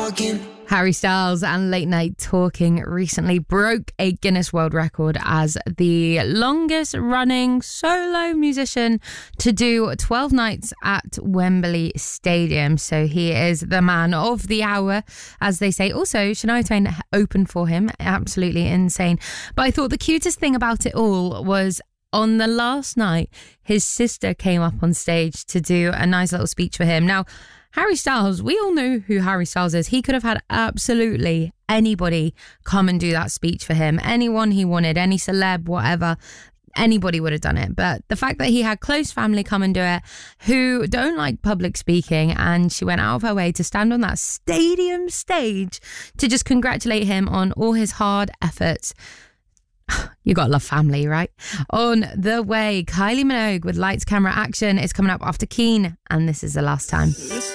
Harry Styles and Late Night Talking recently broke a Guinness World Record as the longest running solo musician to do 12 nights at Wembley Stadium. So he is the man of the hour, as they say. Also, Shania Twain opened for him. Absolutely insane. But I thought the cutest thing about it all was on the last night, his sister came up on stage to do a nice little speech for him. Now, Harry Styles, we all know who Harry Styles is. He could have had absolutely anybody come and do that speech for him. Anyone he wanted, any celeb, whatever. Anybody would have done it. But the fact that he had close family come and do it who don't like public speaking, and she went out of her way to stand on that stadium stage to just congratulate him on all his hard efforts. You gotta love family, right? On the way, Kylie Minogue with Lights, Camera, Action is coming up after Keen, and this is the last time.